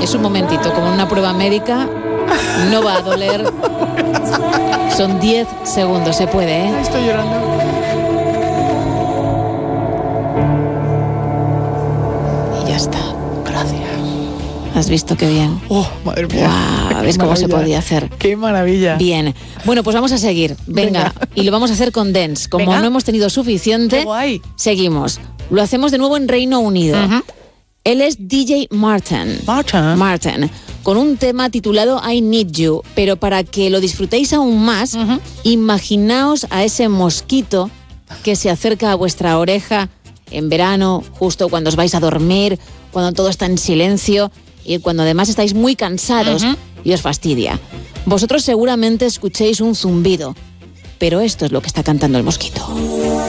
Es un momentito, como una prueba médica, no va a doler. Son 10 segundos, se puede, ¿eh? Estoy llorando. Y ya está. Gracias. ¿Has visto qué bien? Oh, madre mía. Wow, ¿ves cómo se podía hacer? Qué maravilla. Bien. Bueno, pues vamos a seguir. Venga. Y lo vamos a hacer con Dance. Como Venga. no hemos tenido suficiente, Qué guay. seguimos. Lo hacemos de nuevo en Reino Unido. Él es DJ Martin. Martin, con un tema titulado I Need You. Pero para que lo disfrutéis aún más, imaginaos a ese mosquito que se acerca a vuestra oreja en verano, justo cuando os vais a dormir, cuando todo está en silencio y cuando además estáis muy cansados y os fastidia. Vosotros seguramente escuchéis un zumbido, pero esto es lo que está cantando el mosquito.